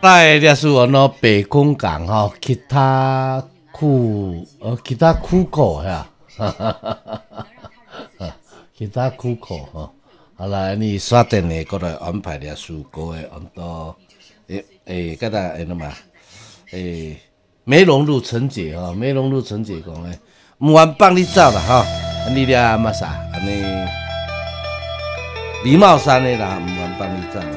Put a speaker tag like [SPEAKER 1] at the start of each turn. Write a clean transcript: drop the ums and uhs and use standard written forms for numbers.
[SPEAKER 1] 来列书哦，喏，北空港哈，其他苦口呀，其他苦口哈。好啦，你刷电的过来安排列书过的，到个搭那嘛，梅龙路陈姐哈，梅龙路陈姐讲诶，唔愿放你走啦哈，你俩嘛啥，安尼礼貌山的啦，唔愿放你走。